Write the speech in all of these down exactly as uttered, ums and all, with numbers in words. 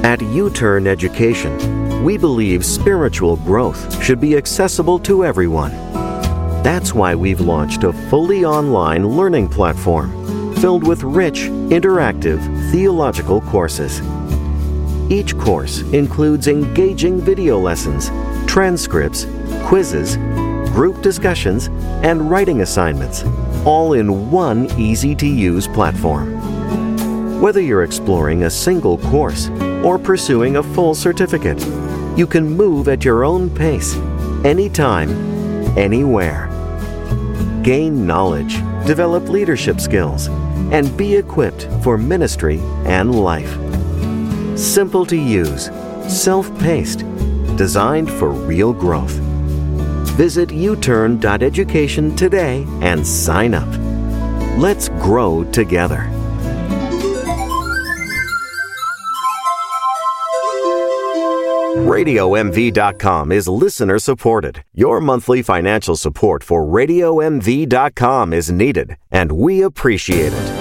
At U-Turn Education, we believe spiritual growth should be accessible to everyone. That's why we've launched a fully online learning platform filled with rich, interactive theological courses. Each course includes engaging video lessons, transcripts, quizzes, group discussions, and writing assignments, all in one easy-to-use platform. Whether you're exploring a single course or pursuing a full certificate, you can move at your own pace, anytime, anywhere. Gain knowledge, develop leadership skills, and be equipped for ministry and life. Simple to use, self-paced, designed for real growth. Visit u turn dot education today and sign up. Let's grow together. radio m v dot com is listener supported. Your monthly financial support for radio m v dot com is needed, and we appreciate it.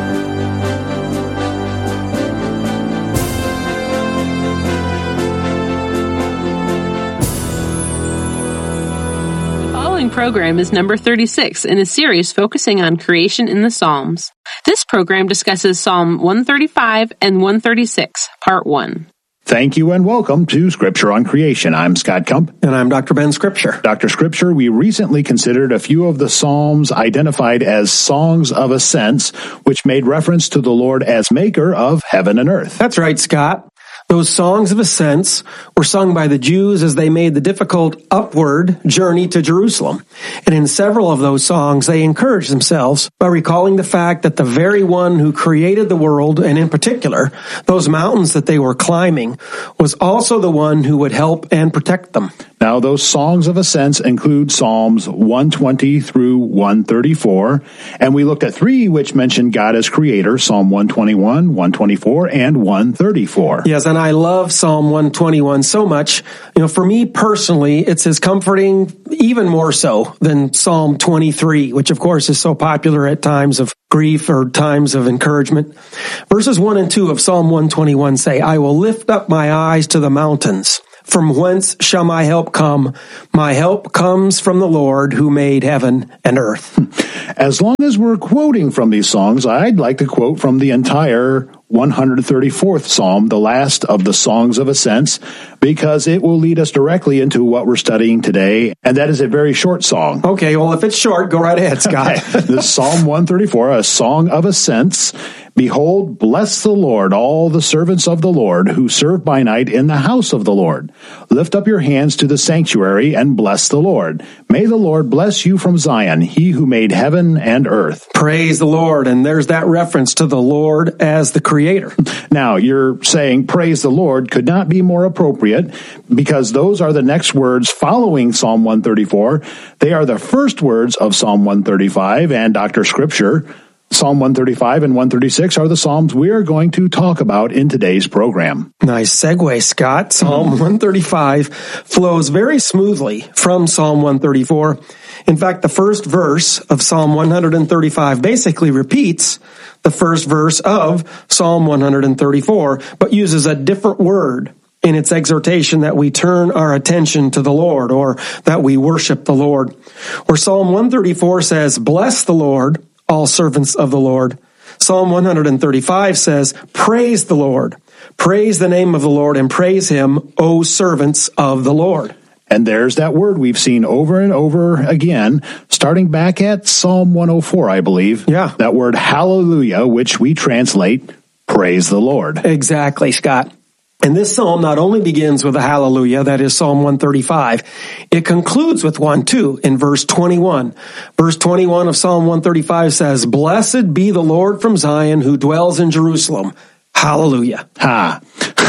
The following program is number thirty-six in a series focusing on creation in the Psalms. This program discusses Psalm one thirty-five and one thirty-six, Part one. Thank you and welcome to Scripture on Creation. I'm Scott Kump. And I'm Doctor Ben Scripture. Doctor Scripture, we recently considered a few of the Psalms identified as songs of ascents, which made reference to the Lord as maker of heaven and earth. That's right, Scott. Those songs of ascents were sung by the Jews as they made the difficult upward journey to Jerusalem. And in several of those songs, they encouraged themselves by recalling the fact that the very one who created the world, and in particular, those mountains that they were climbing, was also the one who would help and protect them. Now, those songs of ascents include Psalms one twenty through one thirty-four, and we looked at three which mentioned God as creator, Psalm one twenty-one, one twenty-four, and one thirty-four. Yes, and I love Psalm one twenty-one so much. You know, for me personally, it's as comforting, even more so, than Psalm twenty-three, which of course is so popular at times of grief or times of encouragement. Verses one and two of Psalm one twenty-one say, I will lift up my eyes to the mountains. From whence shall my help come? My help comes from the Lord who made heaven and earth. As long as we're quoting from these songs, I'd like to quote from the entire one hundred thirty-fourth Psalm, the last of the Songs of Ascents, because it will lead us directly into what we're studying today, and that is a very short song. Okay, well, if it's short, go right ahead, Scott. Okay. This is Psalm one thirty-four, a song of ascents. Behold, bless the Lord, all the servants of the Lord who serve by night in the house of the Lord. Lift up your hands to the sanctuary and bless the Lord. May the Lord bless you from Zion, he who made heaven and earth. Praise the Lord. And there's that reference to the Lord as the creator. Now, you're saying praise the Lord could not be more appropriate because those are the next words following Psalm one thirty-four. They are the first words of Psalm one thirty-five and Doctor Scripture. Psalm one thirty-five and one thirty-six are the Psalms we are going to talk about in today's program. Nice segue, Scott. Psalm one thirty-five flows very smoothly from Psalm one thirty-four. In fact, the first verse of Psalm one thirty-five basically repeats the first verse of Psalm one thirty-four, but uses a different word in its exhortation that we turn our attention to the Lord, or that we worship the Lord. Where Psalm one thirty-four says, bless the Lord, all servants of the Lord. Psalm one thirty-five says, praise the Lord. Praise the name of the Lord and praise him, O servants of the Lord. And there's that word we've seen over and over again, starting back at Psalm one oh four, I believe. Yeah. That word hallelujah, which we translate, praise the Lord. Exactly, Scott. And this psalm not only begins with a hallelujah, that is Psalm one thirty-five, it concludes with one too in verse twenty-one. Verse twenty-one of Psalm one thirty-five says, blessed be the Lord from Zion who dwells in Jerusalem. Hallelujah. Ha.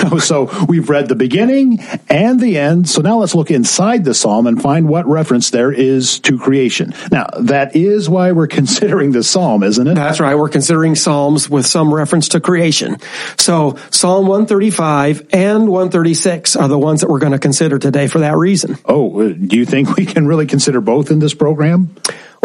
So we've read the beginning and the end. So now let's look inside the psalm and find what reference there is to creation. Now, that is why we're considering this psalm, isn't it? That's right. We're considering psalms with some reference to creation. So Psalm one thirty-five and one thirty-six are the ones that we're going to consider today for that reason. Oh, do you think we can really consider both in this program?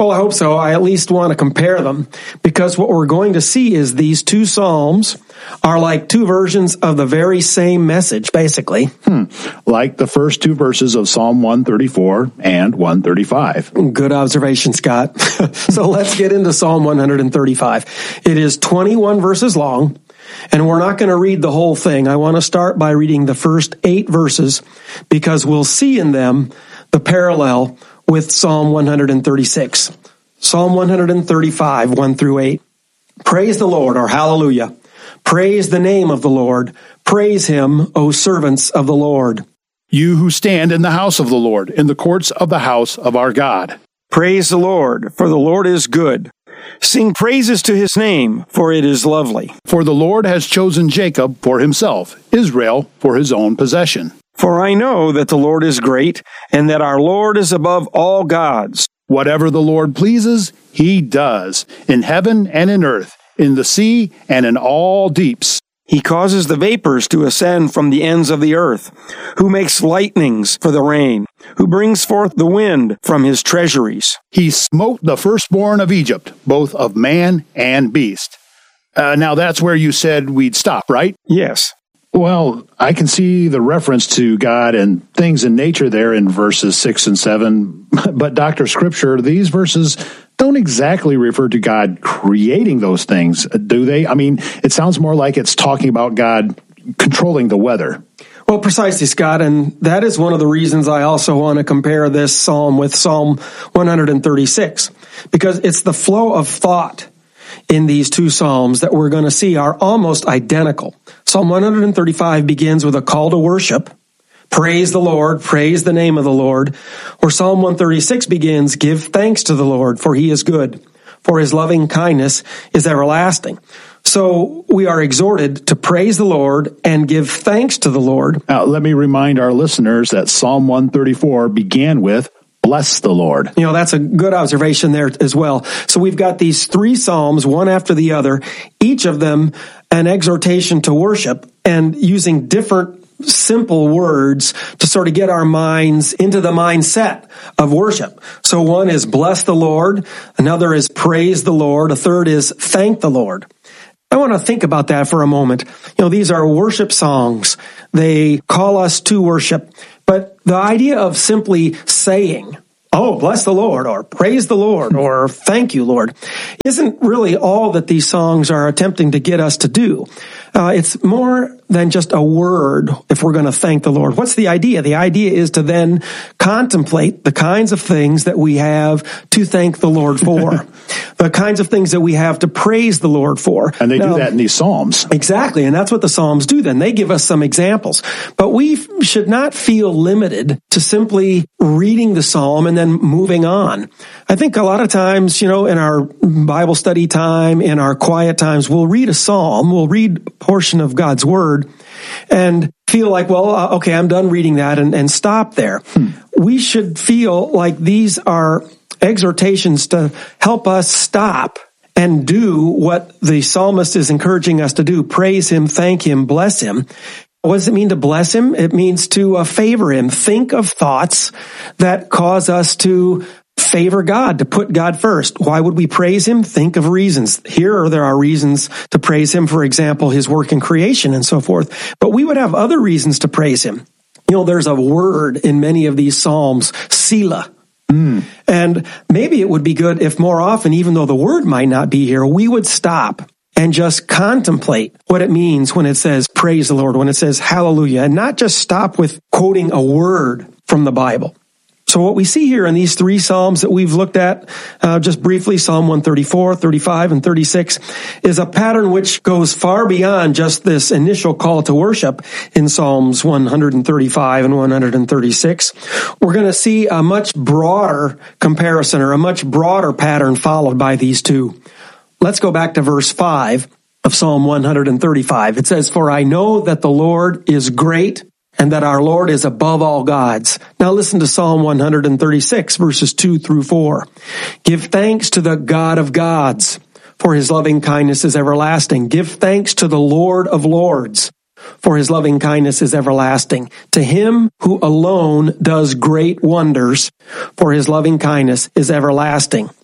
Well, I hope so. I at least want to compare them, because what we're going to see is these two Psalms are like two versions of the very same message, basically. Hmm. Like the first two verses of Psalm one thirty-four and one thirty-five. Good observation, Scott. So let's get into Psalm one thirty-five. It is twenty-one verses long, and we're not going to read the whole thing. I want to start by reading the first eight verses, because we'll see in them the parallel with Psalm one thirty-six. Psalm one thirty-five, one through eight. Praise the Lord, or hallelujah. Praise the name of the Lord. Praise him, O servants of the Lord. You who stand in the house of the Lord, in the courts of the house of our God. Praise the Lord, for the Lord is good. Sing praises to his name, for it is lovely. For the Lord has chosen Jacob for himself, Israel for his own possession. For I know that the Lord is great, and that our Lord is above all gods. Whatever the Lord pleases, he does, in heaven and in earth, in the sea and in all deeps. He causes the vapors to ascend from the ends of the earth, who makes lightnings for the rain, who brings forth the wind from his treasuries. He smote the firstborn of Egypt, both of man and beast. Uh, now that's where you said we'd stop, right? Yes. Well, I can see the reference to God and things in nature there in verses six and seven, but Doctor Scripture, these verses don't exactly refer to God creating those things, do they? I mean, it sounds more like it's talking about God controlling the weather. Well, precisely, Scott, and that is one of the reasons I also want to compare this psalm with Psalm one thirty-six, because it's the flow of thought in these two psalms that we're going to see are almost identical. Psalm one thirty-five begins with a call to worship. Praise the Lord, praise the name of the Lord. Or Psalm one thirty-six begins, give thanks to the Lord, for he is good, for his loving kindness is everlasting. So we are exhorted to praise the Lord and give thanks to the Lord. Now, let me remind our listeners that Psalm one thirty-four began with, bless the Lord. You know, that's a good observation there as well. So we've got these three Psalms, one after the other, each of them an exhortation to worship, and using different simple words to sort of get our minds into the mindset of worship. So one is bless the Lord, another is praise the Lord, a third is thank the Lord. I want to think about that for a moment. You know, these are worship songs. They call us to worship. But the idea of simply saying, oh, bless the Lord, or praise the Lord, or thank you, Lord, isn't really all that these songs are attempting to get us to do. Uh, it's more than just a word if we're going to thank the Lord. What's the idea? The idea is to then contemplate the kinds of things that we have to thank the Lord for, the kinds of things that we have to praise the Lord for. And they now, do that in these Psalms. Exactly, and that's what the Psalms do then. They give us some examples. But we should not feel limited to simply reading the Psalm and then moving on. I think a lot of times, you know, in our Bible study time, in our quiet times, we'll read a Psalm, we'll read a portion of God's Word, and feel like, well, uh, okay, I'm done reading that, and, and stop there. Hmm. We should feel like these are exhortations to help us stop and do what the psalmist is encouraging us to do. Praise him, thank him, bless him. What does it mean to bless him? It means to uh, favor him. Think of thoughts that cause us to favor God, to put God first. Why would we praise him? Think of reasons. Here there are reasons to praise him, for example, his work in creation and so forth. But we would have other reasons to praise him. You know, there's a word in many of these Psalms, Selah. Mm. And maybe it would be good if more often, even though the word might not be here, we would stop and just contemplate what it means when it says praise the Lord, when it says hallelujah, and not just stop with quoting a word from the Bible. So what we see here in these three Psalms that we've looked at uh, just briefly, Psalm one thirty-four, thirty-five, and thirty-six, is a pattern which goes far beyond just this initial call to worship in Psalms one thirty-five and one thirty-six. We're going to see a much broader comparison, or a much broader pattern followed by these two. Let's go back to verse five of Psalm one thirty-five. It says, "For I know that the Lord is great, and that our Lord is above all gods." Now listen to Psalm one thirty-six, verses two through four. "Give thanks to the God of gods, for his loving kindness is everlasting. Give thanks to the Lord of lords, for his loving kindness is everlasting. To him who alone does great wonders, for his loving kindness is everlasting.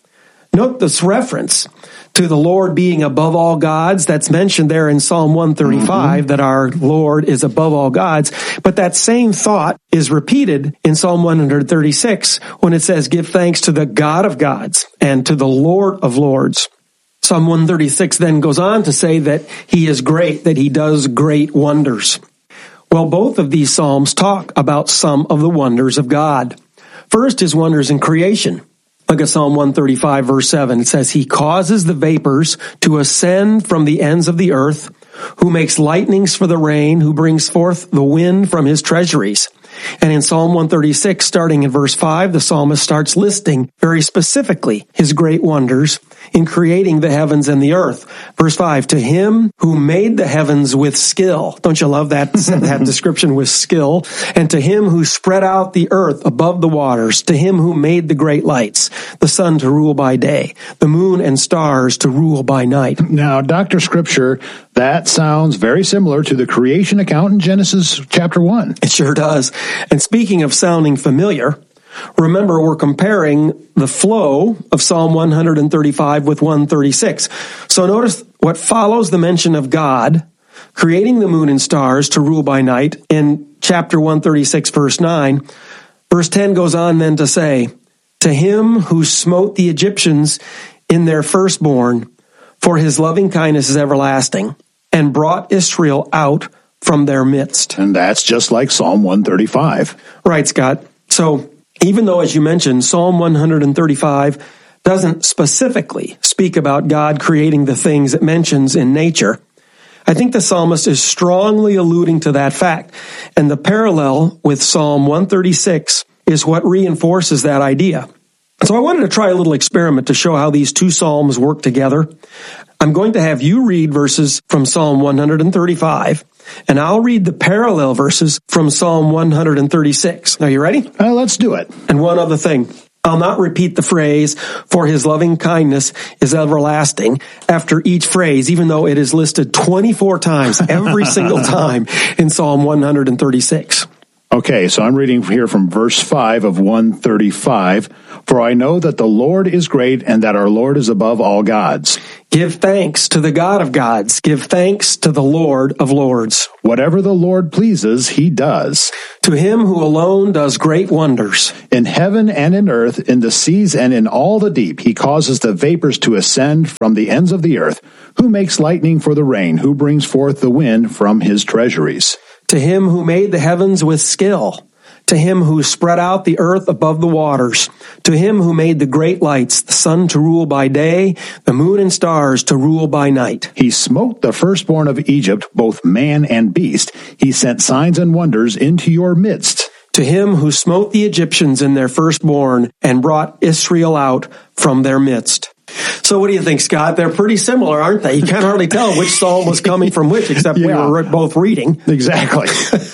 Note this reference to the Lord being above all gods. That's mentioned there in Psalm one thirty-five, mm-hmm. that our Lord is above all gods. But that same thought is repeated in Psalm one thirty-six when it says, give thanks to the God of gods and to the Lord of lords. Psalm one thirty-six then goes on to say that he is great, that he does great wonders. Well, both of these Psalms talk about some of the wonders of God. First is wonders in creation. Look at Psalm one thirty-five, verse seven. It says, he causes the vapors to ascend from the ends of the earth, who makes lightnings for the rain, who brings forth the wind from his treasuries. And in Psalm one thirty-six, starting in verse five, the psalmist starts listing very specifically his great wonders in creating the heavens and the earth. Verse five, to him who made the heavens with skill. Don't you love that, that description, with skill? And to him who spread out the earth above the waters, to him who made the great lights, the sun to rule by day, the moon and stars to rule by night. Now, Doctor Scripture, that sounds very similar to the creation account in Genesis chapter one. It sure does. And speaking of sounding familiar, remember, we're comparing the flow of Psalm one thirty-five with one thirty-six. So notice what follows the mention of God creating the moon and stars to rule by night in chapter one thirty-six, verse nine. Verse ten goes on then to say, to him who smote the Egyptians in their firstborn, for his loving kindness is everlasting, and brought Israel out from their midst. And that's just like Psalm one thirty-five. Right, Scott. So even though, as you mentioned, Psalm one thirty-five doesn't specifically speak about God creating the things it mentions in nature, I think the psalmist is strongly alluding to that fact. And the parallel with Psalm one thirty-six is what reinforces that idea. So I wanted to try a little experiment to show how these two psalms work together. I'm going to have you read verses from Psalm one thirty-five, and I'll read the parallel verses from Psalm one thirty-six. Are you ready? Uh, let's do it. And one other thing. I'll not repeat the phrase, for his loving kindness is everlasting, after each phrase, even though it is listed twenty-four times, every single time in Psalm one thirty-six. Okay, so I'm reading here from verse five of one thirty-five. For I know that the Lord is great and that our Lord is above all gods. Give thanks to the God of gods. Give thanks to the Lord of lords. Whatever the Lord pleases, he does. To him who alone does great wonders. In heaven and in earth, in the seas and in all the deep, he causes the vapors to ascend from the ends of the earth. Who makes lightning for the rain? Who brings forth the wind from his treasuries? To him who made the heavens with skill. To him who spread out the earth above the waters. To him who made the great lights, the sun to rule by day, the moon and stars to rule by night. He smote the firstborn of Egypt, both man and beast. He sent signs and wonders into your midst. To him who smote the Egyptians in their firstborn and brought Israel out from their midst. So what do you think, Scott? They're pretty similar, aren't they? You can't hardly tell which psalm was coming from which, except yeah. we were both reading. Exactly.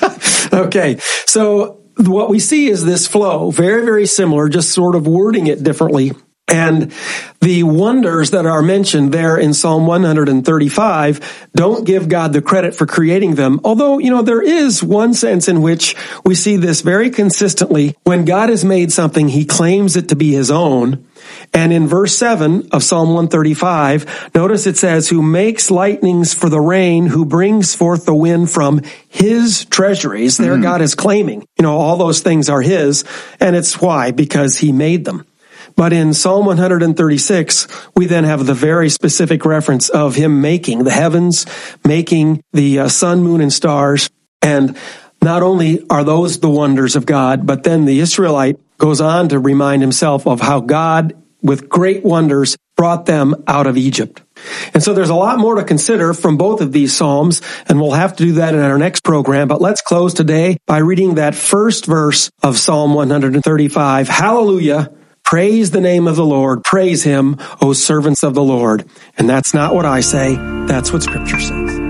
Okay, so what we see is this flow, very, very similar, just sort of wording it differently. And the wonders that are mentioned there in Psalm one thirty-five don't give God the credit for creating them. Although, you know, there is one sense in which we see this very consistently. When God has made something, he claims it to be his own. And in verse seven of Psalm one thirty-five, notice it says, who makes lightnings for the rain, who brings forth the wind from his treasuries. There, mm-hmm. God is claiming, you know, all those things are his. And it's why? Because he made them. But in Psalm one thirty-six, we then have the very specific reference of him making the heavens, making the uh, sun, moon, and stars. And not only are those the wonders of God, but then the Israelite goes on to remind himself of how God, with great wonders, brought them out of Egypt. And so there's a lot more to consider from both of these Psalms, and we'll have to do that in our next program. But let's close today by reading that first verse of Psalm one thirty-five. Hallelujah! Praise the name of the Lord. Praise him, O servants of the Lord. And that's not what I say. That's what Scripture says.